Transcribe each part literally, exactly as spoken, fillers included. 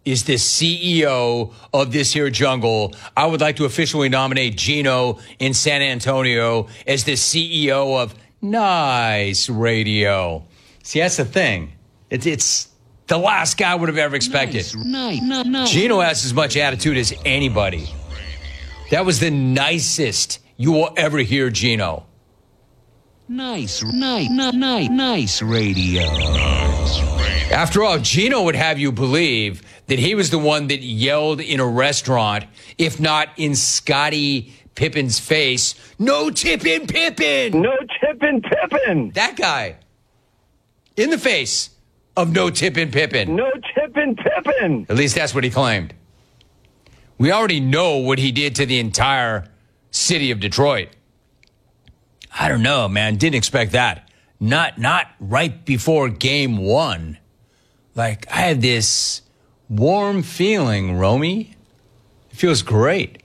is the C E O of this here jungle. I would like to officially nominate Gino in San Antonio as the C E O of Nice Radio. See, that's the thing. It's, it's the last guy I would have ever expected. Nice, nice, nice. Gino has as much attitude as anybody. That was the nicest you will ever hear Gino. Nice, nice, nice, nice radio. After all, Gino would have you believe that he was the one that yelled in a restaurant, if not in Scottie Pippen's face, "No tippin' Pippen!" No tippin' Pippen! That guy. In the face of no tippin' Pippen. No tippin' Pippen! At least that's what he claimed. We already know what he did to the entire city of Detroit. I don't know, man. Didn't expect that. Not, not right before game one. Like, I had this warm feeling, Romy. It feels great.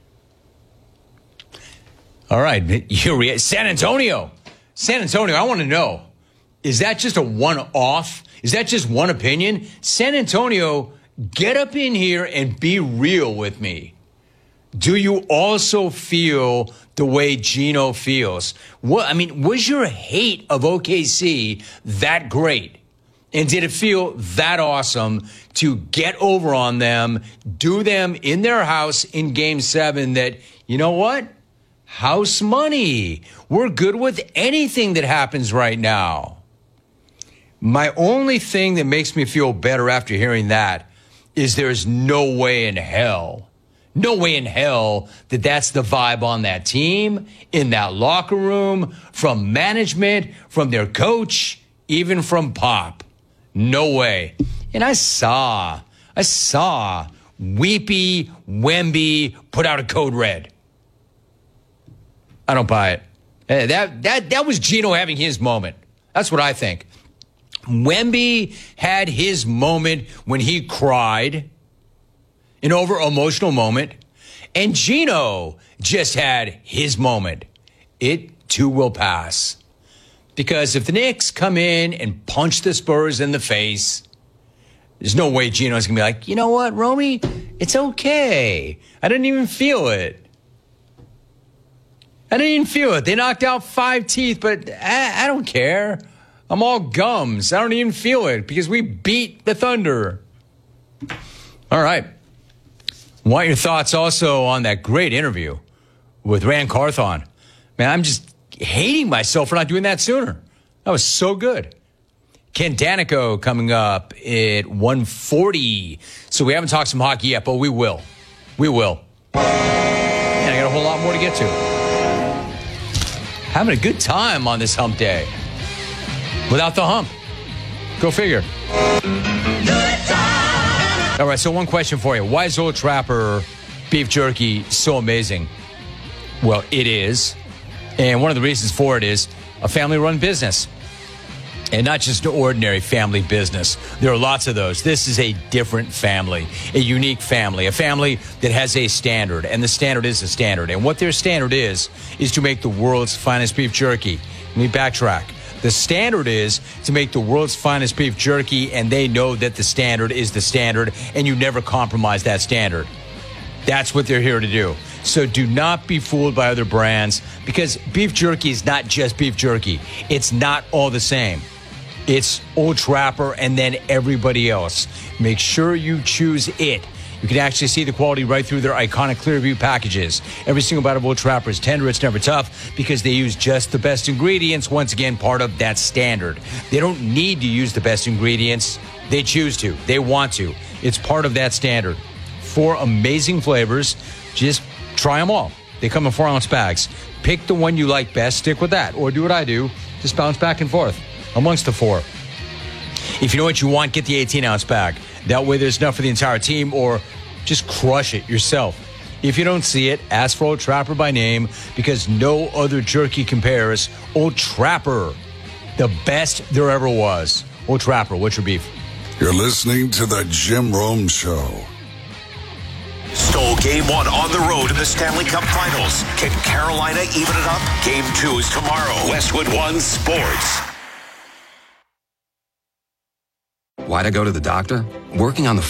All right, you're San Antonio. San Antonio, I want to know, is that just a one-off? Is that just one opinion? San Antonio, get up in here and be real with me. Do you also feel the way Gino feels? What, I mean, was your hate of O K C that great? And did it feel that awesome to get over on them, do them in their house in game seven that, you know what? House money. We're good with anything that happens right now. My only thing that makes me feel better after hearing that is there's no way in hell, no way in hell that that's the vibe on that team, in that locker room, from management, from their coach, even from Pop. No way. And I saw, I saw Weepy Wemby put out a code red. I don't buy it. That, that, that was Gino having his moment. That's what I think. Wemby had his moment when he cried, an over-emotional moment, and Gino just had his moment. It too will pass. Because if the Knicks come in and punch the Spurs in the face, there's no way Gino's going to be like, you know what, Romy? It's okay. I didn't even feel it. I didn't even feel it. They knocked out five teeth, but I, I don't care. I'm all gums. I don't even feel it because we beat the Thunder. All right. Want your thoughts also on that great interview with Rand Carthon. Man, I'm just hating myself for not doing that sooner. That was so good. Ken Danico coming up at one forty. So we haven't talked some hockey yet, but we will. We will. And I got a whole lot more to get to. Having a good time on this hump day. Without the hump. Go figure. All right, so one question for you. Why is Old Trapper beef jerky so amazing? Well, it is. And one of the reasons for it is a family-run business. And not just an ordinary family business. There are lots of those. This is a different family, a unique family, a family that has a standard. And the standard is a standard. And what their standard is, is to make the world's finest beef jerky. Let me backtrack. The standard is to make the world's finest beef jerky, and they know that the standard is the standard, and you never compromise that standard. That's what they're here to do. So do not be fooled by other brands, because beef jerky is not just beef jerky. It's not all the same. It's Old Trapper and then everybody else. Make sure you choose it. You can actually see the quality right through their iconic Clearview packages. Every single bite of Old Trapper is tender, it's never tough, because they use just the best ingredients, once again, part of that standard. They don't need to use the best ingredients. They choose to. They want to. It's part of that standard. Four amazing flavors. Just try them all. They come in four-ounce bags. Pick the one you like best. Stick with that. Or do what I do. Just bounce back and forth amongst the four. If you know what you want, get the eighteen-ounce bag. That way there's enough for the entire team, or just crush it yourself. If you don't see it, ask for Old Trapper by name, because no other jerky compares. Old Trapper, the best there ever was. Old Trapper, what's your beef? You're listening to The Jim Rome Show. Stole game one on the road in the Stanley Cup Finals. Can Carolina even it up? Game two is tomorrow. Westwood One Sports. Why'd I go to the doctor? Working on the